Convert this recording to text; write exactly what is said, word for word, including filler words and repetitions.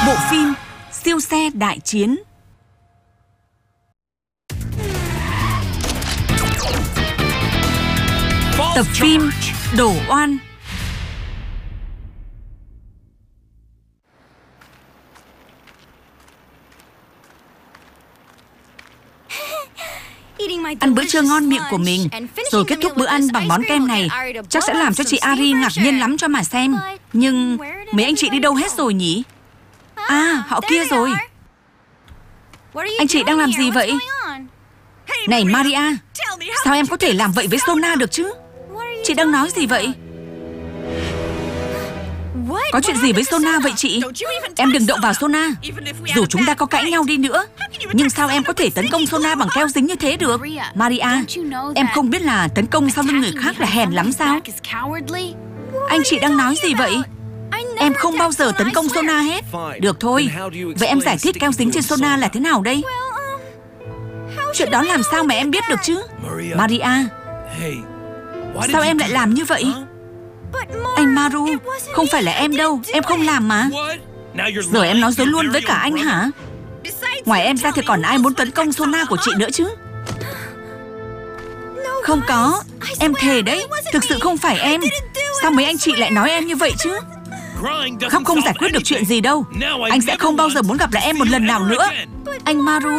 Bộ phim Siêu xe đại chiến. Tập phim Đổ oan. Ăn bữa trưa ngon miệng của mình, rồi kết thúc bữa ăn bằng món kem này, chắc sẽ làm cho chị Ari ngạc nhiên lắm cho mà xem. Nhưng mấy anh chị đi đâu hết rồi nhỉ? À, họ kia rồi. Anh chị đang làm gì vậy? Này Maria, sao em có thể làm vậy với Sona được chứ? Chị đang nói gì vậy? Có chuyện gì với Sona vậy chị? Em đừng động vào Sona. Dù chúng ta có cãi nhau đi nữa, nhưng sao em có thể tấn công Sona bằng keo dính như thế được? Maria, em không biết là tấn công sau lưng người khác là hèn lắm sao? Anh chị đang nói gì vậy? Em không bao giờ tấn công Sona hết. Được thôi, vậy em giải thích keo dính trên Sona là thế nào đây? Chuyện đó làm sao mà em biết được chứ? Maria, sao em lại làm như vậy? Anh Maru, không phải là em đâu, em không làm mà. Giờ em nói dối luôn với cả anh hả? Ngoài em ra thì còn ai muốn tấn công Sona của chị nữa chứ? Không có, em thề đấy, thực sự không phải em. Sao mấy anh chị lại nói em như vậy chứ? Khóc không giải quyết được chuyện gì đâu. Anh sẽ không bao giờ muốn gặp lại em một lần nào nữa. Anh Maru.